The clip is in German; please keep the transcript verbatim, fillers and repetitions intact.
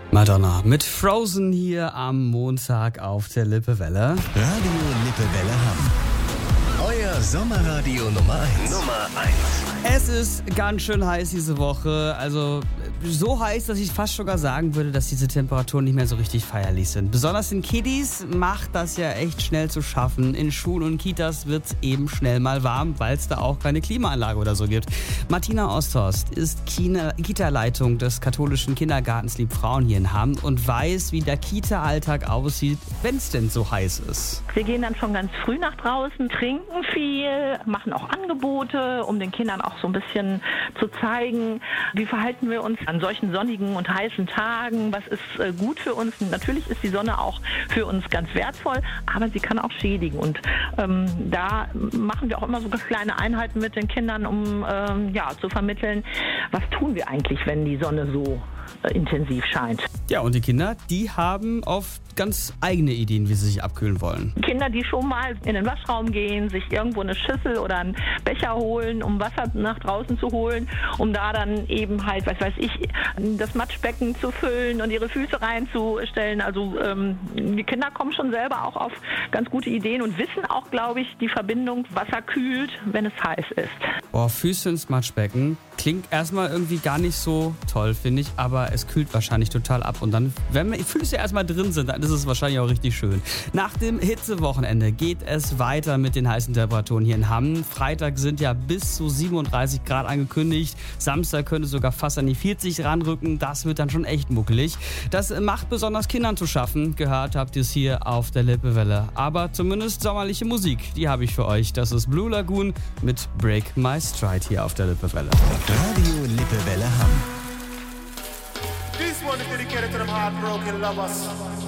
Madonna mit Frozen hier am Montag auf der Lippewelle. Radio Lippewelle Hamm. Euer Sommerradio Nummer eins. Nummer eins. Es ist ganz schön heiß diese Woche. Also so heiß, dass ich fast sogar sagen würde, dass diese Temperaturen nicht mehr so richtig feierlich sind. Besonders in Kiddies macht das ja echt schnell zu schaffen. In Schulen und Kitas wird es eben schnell mal warm, weil es da auch keine Klimaanlage oder so gibt. Martina Osthorst ist Kita-Leitung des katholischen Kindergartens Liebfrauen hier in Hamm und weiß, wie der Kita-Alltag aussieht, wenn es denn so heiß ist. Wir gehen dann schon ganz früh nach draußen, trinken viel, machen auch Angebote, um den Kindern auch so ein bisschen zu zeigen, wie verhalten wir uns an solchen sonnigen und heißen Tagen, was ist äh, gut für uns. Natürlich ist die Sonne auch für uns ganz wertvoll, aber sie kann auch schädigen. Und ähm, da machen wir auch immer so kleine Einheiten mit den Kindern, um ähm, ja, zu vermitteln, was tun wir eigentlich, wenn die Sonne so äh, intensiv scheint. Ja, und die Kinder, die haben oft ganz eigene Ideen, wie sie sich abkühlen wollen. Kinder, die schon mal in den Waschraum gehen, sich irgendwo eine Schüssel oder einen Becher holen, um Wasser nach draußen zu holen, um da dann eben halt, was weiß ich, das Matschbecken zu füllen und ihre Füße reinzustellen. Also ähm, die Kinder kommen schon selber auch auf ganz gute Ideen und wissen auch, glaube ich, die Verbindung, Wasser kühlt, wenn es heiß ist. Boah, Füße ins Matschbecken klingt erstmal irgendwie gar nicht so toll, finde ich, aber es kühlt wahrscheinlich total ab. Und dann, wenn wir Füße erstmal drin sind, dann ist es wahrscheinlich auch richtig schön. Nach dem Hitzewochenende geht es weiter mit den heißen Temperaturen hier in Hamm. Freitag sind ja bis zu siebenunddreißig Grad angekündigt. Samstag könnte sogar fast an die vierzig ranrücken. Das wird dann schon echt muckelig. Das macht besonders Kindern zu schaffen. Gehört habt ihr es hier auf der Lippewelle. Aber zumindest sommerliche Musik, die habe ich für euch. Das ist Blue Lagoon mit Break My Stride hier auf der Lippewelle. Radio Lippewelle Hamm. This one is dedicated to them heartbroken lovers.